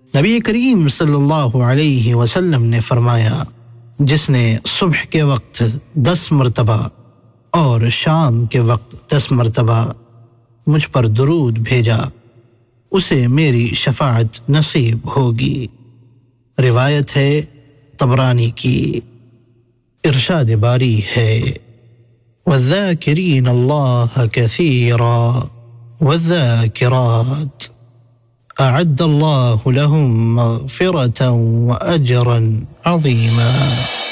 नबी करीम सल्लल्लाहु अलैहि वसल्लम ने फरमाया, जिसने सुबह के वक्त 10 मरतबा और शाम के वक्त 10 मरतबा मुझ पर दुरूद भेजा, उसे मेरी शफाअत नसीब होगी। रिवायत है तबरानी की। इरशाद बारी है, वज़्ज़ाकिरीन अल्लाह कसीरा वज़्ज़ाकिरात अअद्द अल्लाहु लहुम मग़फ़िरतन व अजरन अज़ीमा।